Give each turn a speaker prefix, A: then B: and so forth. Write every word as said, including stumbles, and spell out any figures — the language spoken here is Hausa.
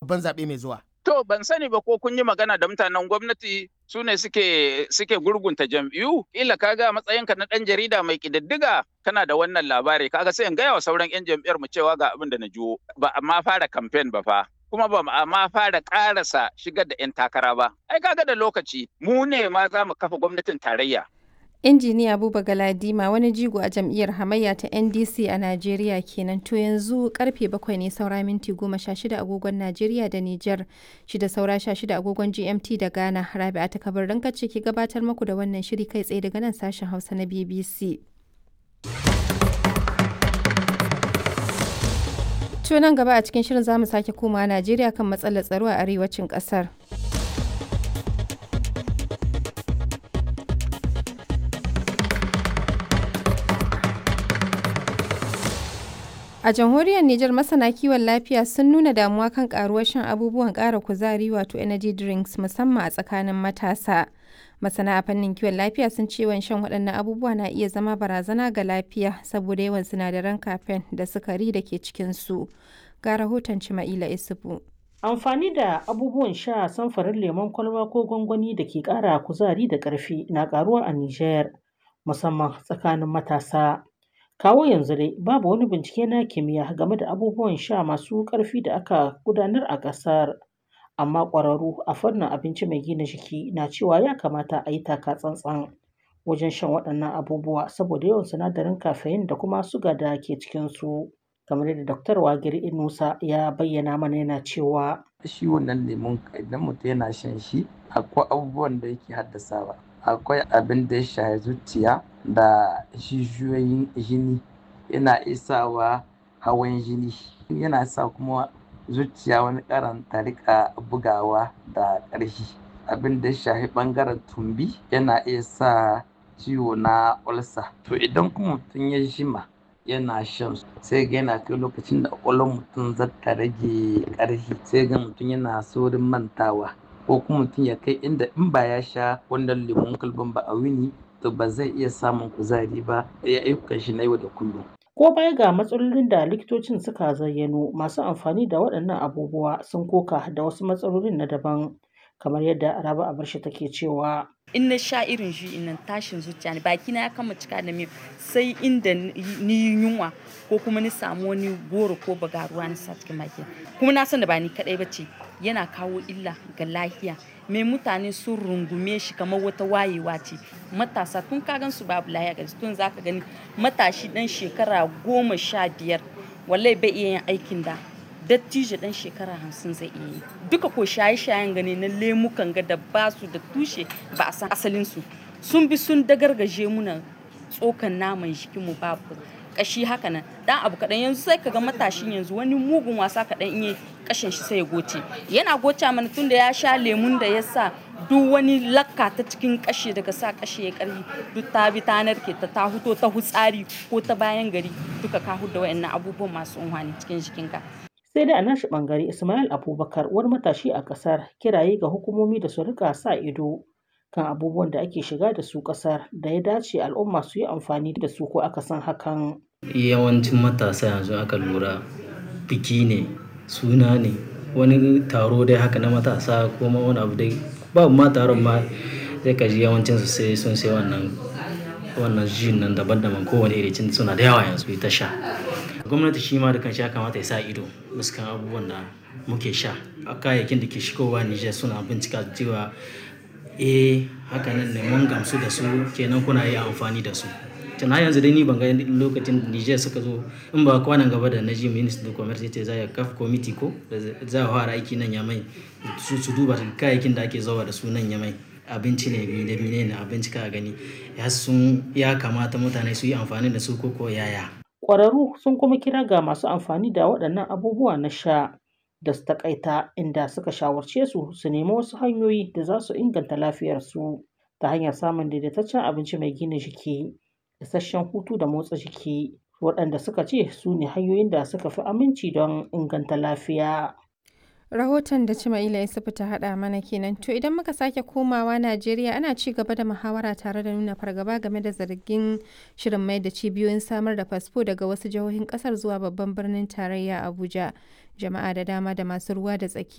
A: babban zaɓe mai zuwa.
B: To ban sani ba ko kun yi magana da mutanen gwamnati su ne suke suke gurgunta jam'iyyu, kila kaga matsayinka na ɗan jarida mai ƙididdiga kana da wannan labari, kaga sai in gaya wa sauran 'yan jam'iyyar mu cewa ga abin da na jiwo, ba a ma fara kamfen ba fa. Kuma ba a ma fara ƙarasa shigar da 'yan takara ba. Ai kaga da lokaci mu ne ma za mu kafa gwamnatin tarayya.
C: Injiniya Buba Galadima wani jigo a jam'iyyar hamayya ta N D C a Najeriya kenan. To yanzu karfe bakwai ne saura minti goma sha shida agogon Najeriya da Nijar, shida saura sha shida agogon G M T da Ghana. Rabi'a ta kabarin ce ke gabatar muku da wannan shiri kai tsaye daga nan sashen Hausa na B B C. To nan gaba a cikin shirin zamu sake komawa Najeriya kan matsalar tsaro a arewacin kasar. A jamhuriyar Nijar masana kiwon lafiya sun nuna damuwa kan karuwar shan abubuwan ƙara kuzari wato energy drinks musamman a tsakanin matasa. Masana a fannin kiwon lafiya sun ce yawan shan waɗannan abubuwa na iya zama barazana ga lafiya saboda yawan sinadaran caffeine da sukari da ke cikinsu. Ga rahoton Cima'ila Isufu.
D: Amfani da abubuwan sha samfarin lemon kwalba ko gwangwani da ke ƙara kuzari da ƙarfi na ƙaruwa a Nijar, musamman tsakanin matasa. Kawo yanzu dai babu wani bincike na kimiyya game da abubuwan sha masu ƙarfi da aka gudanar a ƙasar, amma ƙwararru a fannin abinci mai gina jiki na cewa ya kamata a yi taka tsantsan wajen shan waɗannan abubuwa saboda yawan sinadarin caffeine da kuma suga da ke cikinsu. Kamar yadda Daktar Wagiri Inusa ya bayyana mana yana cewa
E: shi wannan lemon idan mutum yana shan shi akwai abubuwan da yake haddasawa. Akwai abin da ya shafi zuciya da jijiyoyin jini, yana isawa hawan jini, yana sa kuma zuciya wani karan ta rika bugawa da ƙarfi. Abin da ya shafi ɓangaren tumbi yana iya sa ciwo na ulcer. To idan kuma mutum ya jima yana shan su sai ga yana kai lokacin da ƙwaƙwalwar mutum za ta rage ƙarfi, sai ga mutum yana saurin mantawa, ko kuma mutum ya kai inda in ba ya sha wannan lemon kwalban ba a wuni to ba zai iya samun kuzari ba ya ayyukan shi na yau da kullum.
D: Ko baya ga matsalolin da likitocin suka zayyano, masu amfani da waɗannan abubuwa sun koka da wasu matsalolin na daban, kamar yadda Rabi Abarshi take cewa.
F: In na sha irin shi in tashin zuciya ne, baki na ya kama cika da miyau sai inda ni yunwa ko kuma ni samu wani goro ko bagaruwa na sa cikin baki. Kuma na san da ba ni kadai bace, yana kawo illa ga lafiya. Mai mutane sun rungume shi kamar wata wayewa ce. Matasa tun ka gan su babu lafiya ga tun zaka gani matashi dan shekara goma sha biyar wallahi bai iya yin aikin da dattijo dan shekara hamsin zai iya yi. Duka ko shaye-shayen gane na lemukan ga da ba su da tushe ba a san asalin su. Sun bi sun dagargaje muna tsokan naman jikin mu babu kashi haka nan. Dan abu kadan yanzu sai kaga matashin yanzu wani mugun wasa kadan in yi kashin shi sai ya goce. Yana goce mana tunda ya sha lemun da ya sa duk wani lakka ta cikin kashi daga sa kashi ya karhi duk ta bi ta narke ta ta huto ta hutsari ko ta bayan gari duka ka hudda wayannan abubuwan masu unhwani cikin jikinka.
D: Sai dai a nashi bangare Ismail Abubakar wani matashi a kasar kiraye ga hukumomi da su rika sa ido kan abubuwan da ake shiga da su kasar da ya dace al'umma su yi amfani da su ko aka san hakan.
G: Yawancin matasa yanzu aka lura biki ne, suna ne, wani taro dai haka na matasa ko ma wani abu dai babu ma taron ma sai ka ji yawancin su sai sun sai wannan wannan jin nan daban-daban kowane irin suna da yawa yanzu ta sha. Gwamnati shi ma da kanshi ya kamata ya sa ido fuskan abubuwan da muke sha. A kayayyakin da ke shigowa Nijar suna bincika cewa eh haka nan ne mun gamsu da su kenan kuna iya amfani da su. Tun har yanzu dai ni ban ga lokacin Nijar suka zo in ba kwanan gaba da naji Minister of Commerce ce za ya kafa committee ko da za a fara aiki nan Yamai su su duba kayayyakin da ake zawa da su nan Yamai. Abinci ne bi da mine ne abinci ka gani ya sun ya kamata mutane su yi amfani da su ko ko yaya.
D: Ƙwararru sun kuma kira ga masu amfani da waɗannan abubuwa na sha da su taƙaita, inda suka shawarce su su nemi wasu hanyoyi da za su inganta lafiyarsu ta hanyar samun daidaitaccen abinci mai gina jiki, isasshen hutu da motsa jiki, waɗanda suka ce su ne hanyoyin da suka fi aminci don inganta lafiya.
C: Rahoton da Cima'ila Isufu ta haɗa mana kenan. To idan muka sake komawa Najeriya ana ci gaba da muhawara tare da nuna fargaba game da zargin shirin mai da cibiyoyin samar da fasfo daga wasu jihohin ƙasar zuwa babban birnin tarayya Abuja. Jama'a da dama da masu ruwa da tsaki